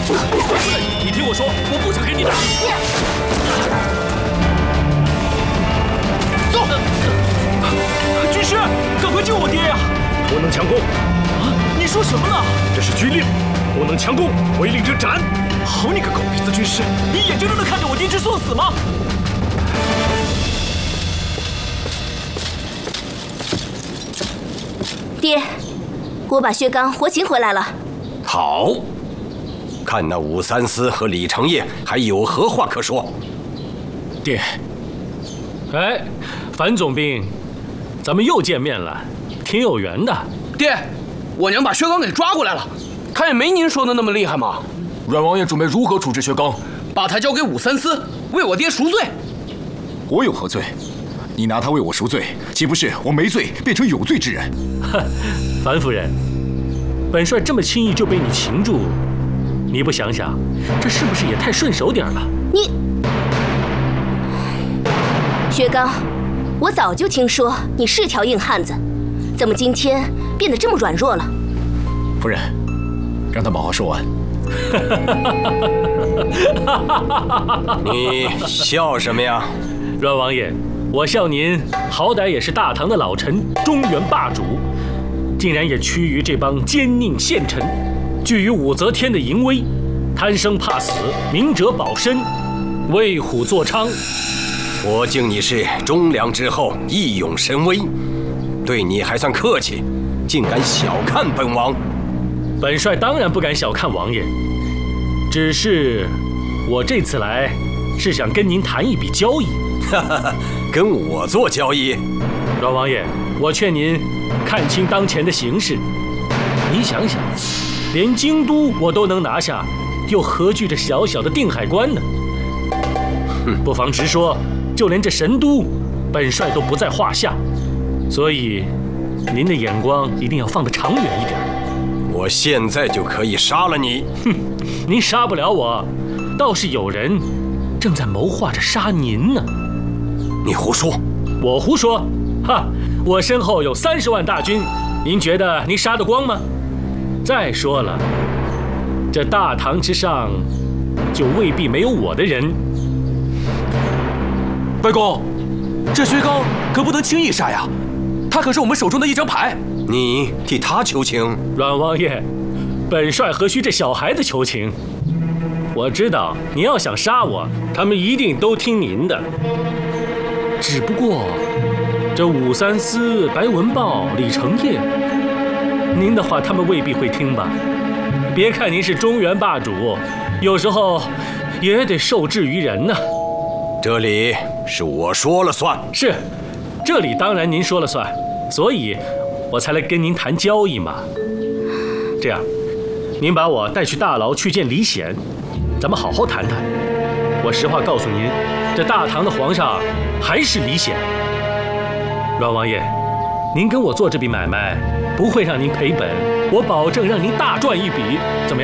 你听我说，我不想跟你打。走，军师，赶快救我爹呀！ 不能强攻！ 啊，你说什么呢？ 这是军令，不能强攻，违令者斩！ 好你个狗鼻子军师，你眼睁睁地看着我爹去送死吗？ 爹，我把薛刚活擒回来了。 好，看那武三思和李成业还有何话可说？ 爹，哎，樊总兵，咱们又见面了，挺有缘的。 爹，我娘把薛刚给抓过来了，他也没您说的那么厉害嘛。 阮王爷准备如何处置薛刚？ 把他交给武三思，为我爹赎罪。 我有何罪？你拿他为我赎罪，岂不是我没罪变成有罪之人？ 哼，樊夫人，本帅这么轻易就被你擒住，你不想想，这是不是也太顺手点了？ 你，薛刚，我早就听说你是条硬汉子，怎么今天变得这么软弱了？ 夫人，让他把话说完。 你笑什么呀？ 阮王爷，我笑您好歹也是大唐的老臣，中原霸主，竟然也屈于这帮奸佞陷臣，惧于武则天的淫威，贪生怕死，明哲保身，为虎作伥。 我敬你是忠良之后，义勇神威，对你还算客气，竟敢小看本王。 本帅当然不敢小看王爷，只是我这次来是想跟您谈一笔交易。 跟我做交易？ 阮王爷，我劝您看清当前的形势。你想想，连京都我都能拿下，又何惧这小小的定海关呢？不妨直说，就连这神都，本帅都不在话下。所以，您的眼光一定要放得长远一点。 我现在就可以杀了你。 哼，您杀不了我，倒是有人正在谋划着杀您呢。 你胡说！ 我胡说？哈，我身后有30万大军，您觉得您杀得光吗？再说了，这大唐之上，就未必没有我的人。 外公，这薛刚可不能轻易杀呀，他可是我们手中的一张牌。 你替他求情？ 阮王爷，本帅何须这小孩子求情？我知道您要想杀我，他们一定都听您的。只不过，这武三思、白文豹、李成业，您的话他们未必会听吧？别看您是中原霸主，有时候也得受制于人呢。 这里是我说了算。 是，这里当然您说了算，所以我才来跟您谈交易嘛。这样，您把我带去大牢去见李显，咱们好好谈谈。我实话告诉您，这大唐的皇上还是李显。阮王爷，您跟我做这笔买卖，不会让您赔本，我保证让您大赚一笔，怎么样？